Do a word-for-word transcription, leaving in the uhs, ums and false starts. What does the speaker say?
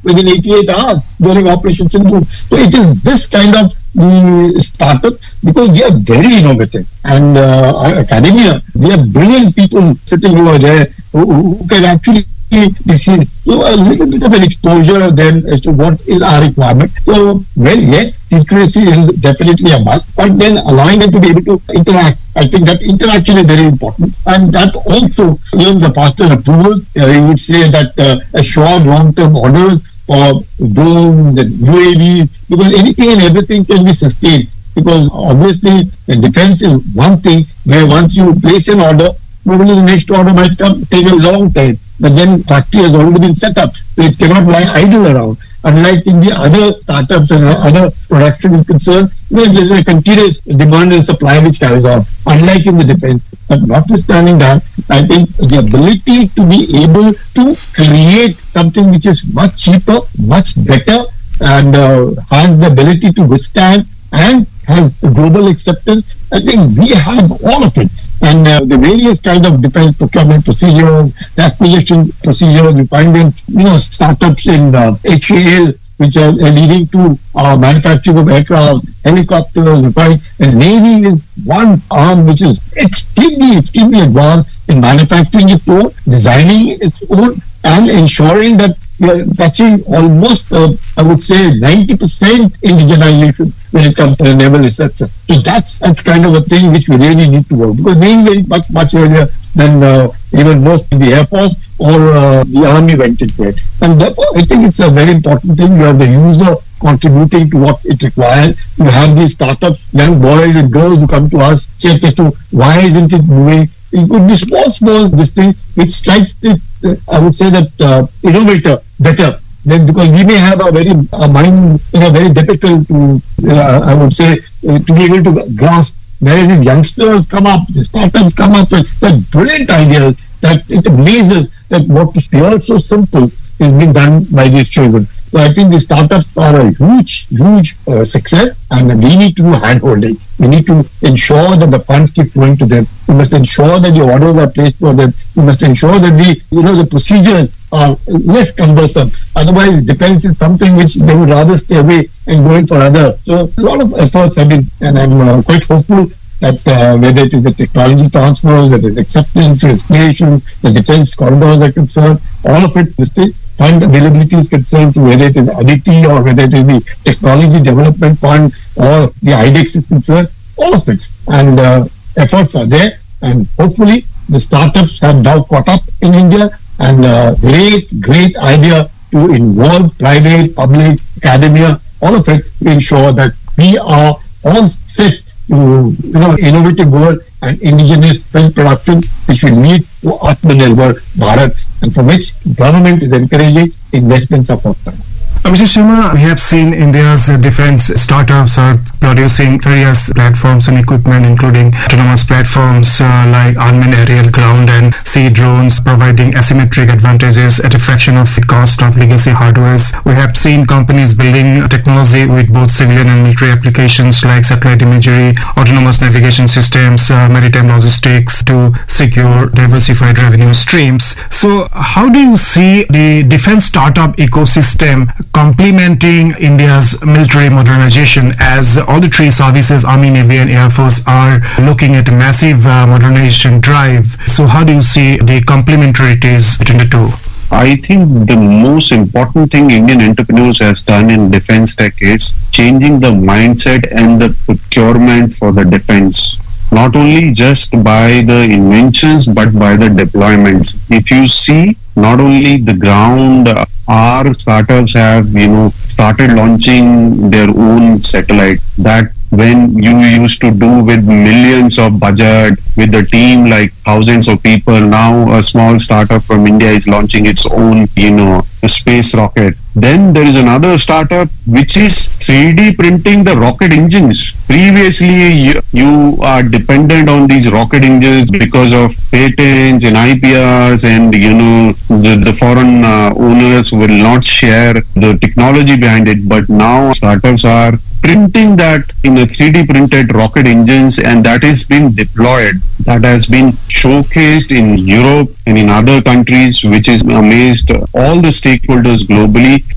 within eighty-eight hours during Operation Sindhu. So it is this kind of the startup, because they are very innovative. And uh, academia, we have brilliant people sitting over there who, who can actually be seen. So a little bit of an exposure then as to what is our requirement. So, well, yes, secrecy is definitely a must, but then allowing them to be able to interact. I think that interaction is very important. And that also, even the faster approvals, uh, you would say that uh, assured long-term orders for drones and U A Vs, because anything and everything can be sustained. Because obviously, the defense is one thing where once you place an order, probably the next order might come, take a long time. But then factory has already been set up, so it cannot lie idle around. Unlike in the other startups and other production is concerned, there is a continuous demand and supply which carries on, unlike in the defense. But notwithstanding that, I think the ability to be able to create something which is much cheaper, much better, and uh, has the ability to withstand and has global acceptance, I think we have all of it. And uh, the various kind of defense procurement procedures, the acquisition procedures, you find in, you know, startups in uh, H A L, which are uh, leading to uh, manufacturing of aircraft, helicopters, you find, and Navy is one arm which is extremely, extremely advanced in manufacturing its own, designing its own, and ensuring that we are touching almost, uh, I would say, ninety percent indigenization when it comes to the naval research. So that's that's kind of a thing which we really need to work, because Navy very much, much earlier than uh, even most in the Air Force or uh, the Army went into it. And therefore, I think it's a very important thing. You have the user contributing to what it requires. You have these startups, young boys and girls who come to us, check as to why isn't it moving. It could be small, small, this thing, which strikes the, uh, I would say that uh, innovator better. Then, because we may have a very a mind, you know, very difficult to, uh, I would say, uh, to be able to grasp. Whereas these youngsters come up, the startups come up with such brilliant ideas that it amazes that what appears so simple is being done by these children. So I think the startups are a huge, huge uh, success, and we need to do hand-holding. We need to ensure that the funds keep flowing to them. We must ensure that the orders are placed for them. We must ensure that the, you know, the procedures are less cumbersome. Otherwise, defense is something which they would rather stay away and go in for other. So a lot of efforts have been, and I'm uh, quite hopeful that uh, whether it is the technology transfers, whether it's acceptance, creation, the defense corridors are concerned, all of it, the fund availability is concerned, to whether it is Aditi or whether it is the Technology Development Fund or the I D E X is concerned, all of it. And uh, efforts are there, and hopefully the startups have now caught up in India, and uh, great, great idea to involve private, public, academia, all of it, to ensure that we are all set to, you know, innovative world and indigenous film production, which will lead to Atmanirbhar Bharat, and for which government is encouraging investments of forthcoming. Mister Sharma, we have seen India's uh, defense startups are producing various platforms and equipment, including autonomous platforms uh, like unmanned aerial, ground and sea drones, providing asymmetric advantages at a fraction of the cost of legacy hardwares. We have seen companies building technology with both civilian and military applications like satellite imagery, autonomous navigation systems, uh, maritime logistics to secure diversified revenue streams. So how do you see the defense startup ecosystem complementing India's military modernization, as all the three services, Army, Navy and Air Force, are looking at a massive uh, modernization drive? So how do you see the complementarities between the two? I think the most important thing Indian entrepreneurs has done in defense tech is changing the mindset and the procurement for the defense. Not only just by the inventions, but by the deployments. If you see, not only the ground, uh, our startups have, you know, started launching their own satellite that when you used to do with millions of budget with a team like thousands of people, now a small startup from India is launching its own, you know, space rocket. Then there is another startup which is three D printing the rocket engines. Previously, you, you are dependent on these rocket engines because of patents and I P Rs, and, you know, the, the foreign uh, owners will not share the technology behind it. But now startups are printing that in a three D printed rocket engines, and that has been deployed. That has been showcased in Europe and in other countries, which is amazed all the stakeholders globally.